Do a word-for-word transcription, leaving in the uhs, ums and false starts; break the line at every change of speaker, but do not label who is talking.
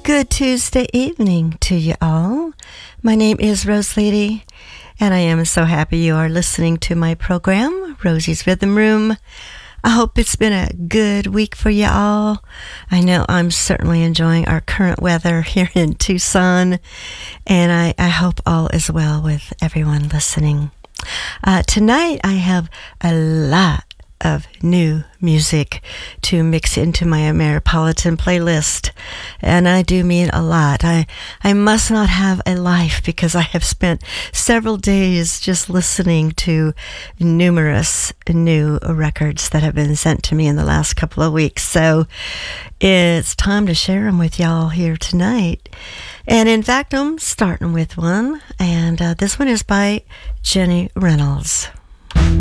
Good Tuesday evening to you all. My name is Rose Lady, and I am so happy you are listening to my program, Rosie's Rhythm Room. I hope it's been a good week for you all. I know I'm certainly enjoying our current weather here in Tucson, and I, I hope all is well with everyone listening. Uh, tonight I have a lot of new music to mix into my Ameripolitan playlist, and I do mean a lot. I, I must not have a life because I have spent several days just listening to numerous new records that have been sent to me in the last couple of weeks. So it's time to share them with y'all here tonight. And in fact, I'm starting with one, and uh, this one is by Jenny Reynolds.